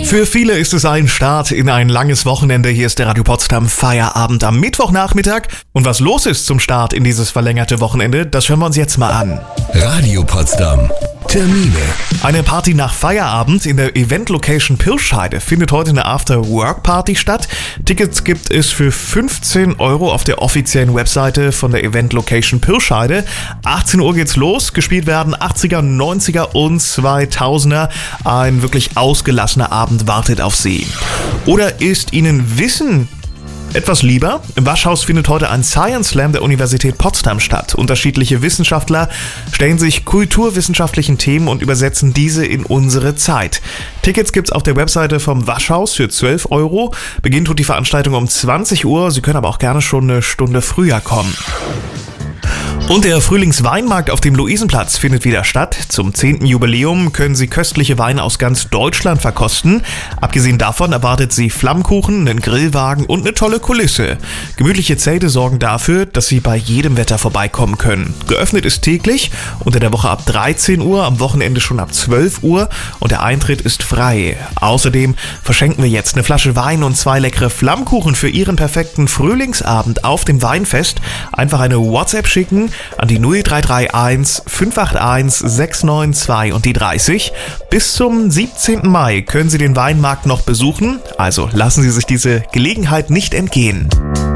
Für viele ist es ein Start in ein langes Wochenende. Hier ist der Radio Potsdam Feierabend am Mittwochnachmittag. Und was los ist zum Start in dieses verlängerte Wochenende, das schauen wir uns jetzt mal an. Radio Potsdam. Termine. Eine Party nach Feierabend in der Event-Location Pirscheide findet heute eine After-Work-Party statt. Tickets gibt es für 15 € auf der offiziellen Webseite von der Event-Location Pirscheide. 18 Uhr geht's los, gespielt werden 80er, 90er und 2000er. Ein wirklich ausgelassener Abend wartet auf Sie. Oder ist Ihnen Wissen etwas lieber? Im Waschhaus findet heute ein Science Slam der Universität Potsdam statt. Unterschiedliche Wissenschaftler stellen sich kulturwissenschaftlichen Themen und übersetzen diese in unsere Zeit. Tickets gibt's auf der Webseite vom Waschhaus für 12 €. Beginnt tut die Veranstaltung um 20 Uhr. Sie können aber auch gerne schon eine Stunde früher kommen. Und der Frühlingsweinmarkt auf dem Luisenplatz findet wieder statt. Zum 10. Jubiläum können Sie köstliche Weine aus ganz Deutschland verkosten. Abgesehen davon erwartet Sie Flammkuchen, einen Grillwagen und eine tolle Kulisse. Gemütliche Zelte sorgen dafür, dass Sie bei jedem Wetter vorbeikommen können. Geöffnet ist täglich, unter der Woche ab 13 Uhr, am Wochenende schon ab 12 Uhr und der Eintritt ist frei. Außerdem verschenken wir jetzt eine Flasche Wein und 2 leckere Flammkuchen für Ihren perfekten Frühlingsabend auf dem Weinfest. Einfach eine WhatsApp schicken an die 0331 581 692 und die 30. Bis zum 17. Mai können Sie den Weinmarkt noch besuchen, also lassen Sie sich diese Gelegenheit nicht entgehen.